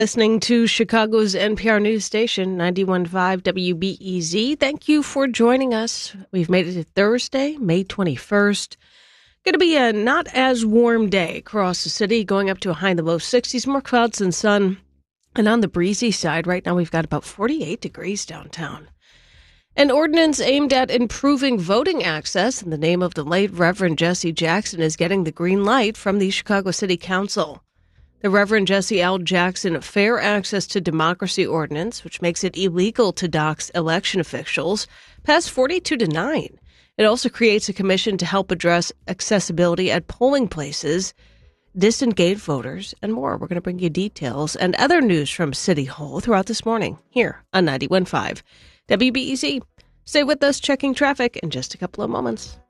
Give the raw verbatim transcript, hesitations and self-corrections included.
Listening to Chicago's N P R news station, ninety-one point five W B E Z. Thank you for joining us. We've made it to Thursday, May twenty-first. Going to be a not as warm day across the city, going up to a high in the low sixties, more clouds than sun. And on the breezy side, right now we've got about forty-eight degrees downtown. An ordinance aimed at improving voting access in the name of the late Reverend Jesse Jackson is getting the green light from the Chicago City Council. The Reverend Jesse L. Jackson Fair Access to Democracy Ordinance, which makes it illegal to dox election officials, passed forty-two to nine. It also creates a commission to help address accessibility at polling places, disengaged voters, and more. We're going to bring you details and other news from City Hall throughout this morning here on ninety-one point five W B E Z. Stay with us, checking traffic in just a couple of moments.